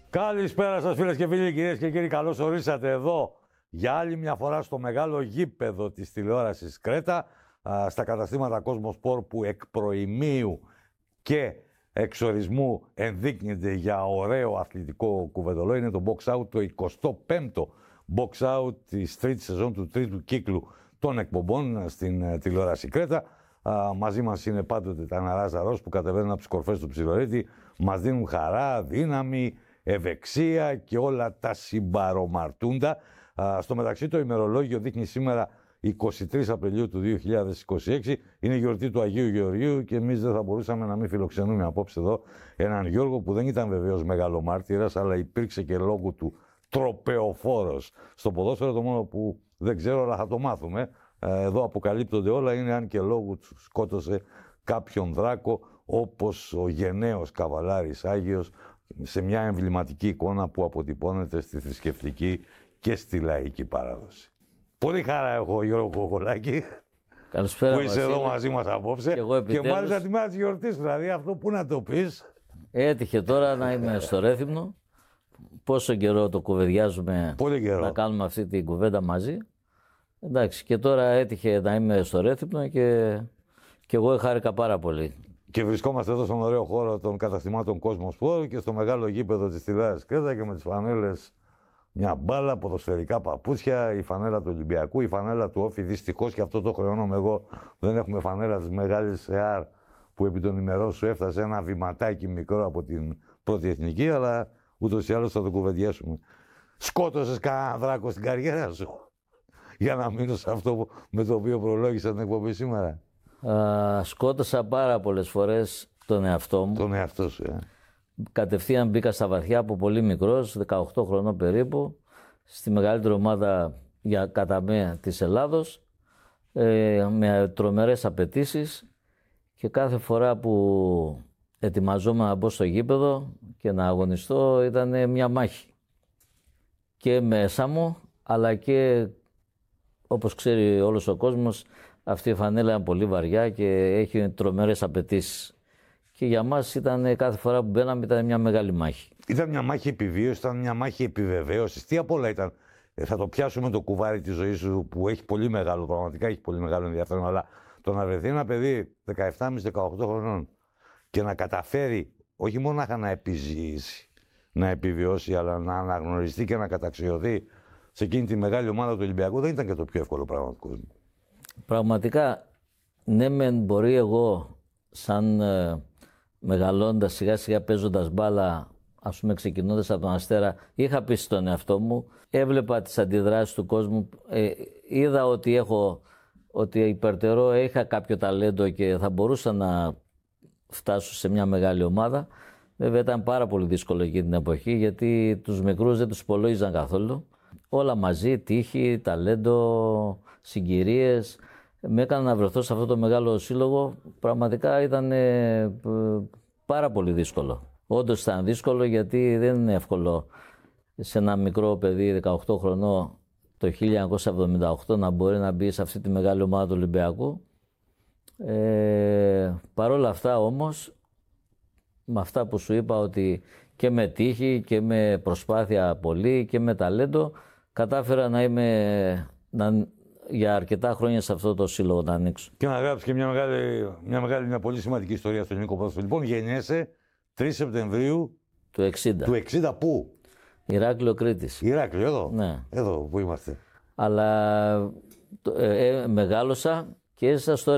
Καλησπέρα σας φίλες και φίλοι, κυρίες και κύριοι. Καλώς ορίσατε εδώ για άλλη μια φορά στο μεγάλο γήπεδο της τηλεόρασης Κρέτα, στα καταστήματα Κοσμοσπορ που εκ προημίου και εξορισμού ενδείκνυται για ωραίο αθλητικό κουβεντολό. Είναι το Box Out, το 25ο Box Out της τρίτης σεζόν του τρίτου κύκλου των εκπομπών στην τηλεόραση Κρέτα. Μαζί μας είναι πάντοτε τα νεαρά Ζαρός που κατεβαίνουν από τις κορφές του Ψιλορίτη. Μας δίνουν χαρά, δύναμη, ευεξία και όλα τα συμπαρομαρτούντα. Στο μεταξύ το ημερολόγιο δείχνει σήμερα 23 Απριλίου του 2026. Είναι η γιορτή του Αγίου Γεωργίου και εμείς δεν θα μπορούσαμε να μην φιλοξενούμε απόψε εδώ έναν Γιώργο που δεν ήταν βεβαίως μεγαλομάρτυρας, αλλά υπήρξε και λόγω του τροπεοφόρος στο ποδόσφαιρο. Το μόνο που δεν ξέρω, αλλά θα το μάθουμε. Εδώ αποκαλύπτονται όλα, είναι αν και λόγω του σκότωσε κάποιον δράκο όπως ο γενναίος καβαλάρης Άγιος, σε μια εμβληματική εικόνα που αποτυπώνεται στη θρησκευτική και στη λαϊκή παράδοση. Πολύ χαρά έχω, Γιώργο Κοκολάκη, καλησπέρα, που είσαι εδώ μαζί μας απόψε και μάλιστα τη μέρα της γιορτής, δηλαδή αυτό που να το πεις. Έτυχε τώρα να είμαι στο Ρέθυμνο, πόσο καιρό το κουβεντιάζουμε να κάνουμε αυτή την κουβέντα μαζί. Εντάξει, και τώρα έτυχε να είμαι στο Ρέθυμνο και εγώ χάρηκα πάρα πολύ. Και βρισκόμαστε εδώ στον ωραίο χώρο των καταστημάτων Κοσμοσπορ και στο μεγάλο γήπεδο της τηλεόρασης Κρέτα και με τις φανέλες μια μπάλα, ποδοσφαιρικά παπούτσια, η φανέλα του Ολυμπιακού, η φανέλα του Όφη. Δυστυχώς και αυτό το χρεώνομαι εγώ, δεν έχουμε φανέλα της μεγάλης ΕΑΡ που επί των ημερών σου έφτασε ένα βηματάκι μικρό από την πρώτη εθνική, αλλά ούτως ή άλλως θα το κουβεντιάσουμε. Σκότωσες κανένα δράκο στην καριέρα σου? Για να μείνω σε αυτό με το οποίο προλόγησα την εκπομπή σήμερα. Σκότωσα πάρα πολλές φορές τον εαυτό μου. Τον εαυτό σου, Κατευθείαν μπήκα στα βαθιά από πολύ μικρός, 18 χρονών περίπου, στη μεγαλύτερη ομάδα κατά με της Ελλάδος, με τρομερές απαιτήσεις, και κάθε φορά που ετοιμαζόμουν να μπω στο γήπεδο και να αγωνιστώ ήταν μια μάχη. Και μέσα μου, αλλά και όπως ξέρει όλος ο κόσμος, αυτή η φανέλα είναι πολύ βαριά και έχει τρομερές απαιτήσεις. Και για μας ήταν κάθε φορά που μπαίναμε ήταν μια μεγάλη μάχη. Ήταν μια μάχη επιβίωσης, ήταν μια μάχη επιβεβαίωσης. Τι απ' όλα ήταν? Θα το πιάσουμε το κουβάρι της ζωής σου που έχει πολύ μεγάλο, πραγματικά έχει πολύ μεγάλο ενδιαφέρον. Αλλά το να βρεθεί ένα παιδί 17,5-18 χρονών και να καταφέρει όχι μόνο να επιζήσει, να επιβιώσει, αλλά να αναγνωριστεί και να καταξιωθεί σε εκείνη τη μεγάλη ομάδα του Ολυμπιακού, δεν ήταν και το πιο εύκολο πράγμα του κόσμου. Πραγματικά, ναι, μεν μπορεί εγώ σαν μεγαλώντας, σιγά σιγά παίζοντας μπάλα, ας πούμε ξεκινώντας από τον Αστέρα, είχα πει στον εαυτό μου, έβλεπα τις αντιδράσεις του κόσμου, είδα ότι υπερτερώ, είχα κάποιο ταλέντο και θα μπορούσα να φτάσω σε μια μεγάλη ομάδα. Βέβαια ήταν πάρα πολύ δύσκολο εκείνη την εποχή, γιατί τους μικρούς δεν τους υπολόγιζαν καθόλου. Όλα μαζί, τύχη, ταλέντο, συγκυρίες, με έκανα να βρεθώ σε αυτό το μεγάλο σύλλογο. Πραγματικά ήταν πάρα πολύ δύσκολο. Όντως ήταν δύσκολο, γιατί δεν είναι εύκολο σε ένα μικρό παιδί 18 χρονών το 1978 να μπορεί να μπει σε αυτή τη μεγάλη ομάδα του Ολυμπιακού. Παρ' όλα αυτά όμως, με αυτά που σου είπα, ότι και με τύχη και με προσπάθεια πολύ και με ταλέντο, κατάφερα να είμαι για αρκετά χρόνια σε αυτό το σύλλογο να ανοίξω. Και να γράψεις και μια πολύ σημαντική ιστορία στο ελληνικό ποδόσφαιρο. Λοιπόν, γεννιέσαι 3 Σεπτεμβρίου του 60. Του 60 πού? Ηράκλειο Κρήτης. Ηράκλειο, εδώ. Ναι. Εδώ που είμαστε. Αλλά μεγάλωσα και έζησα στο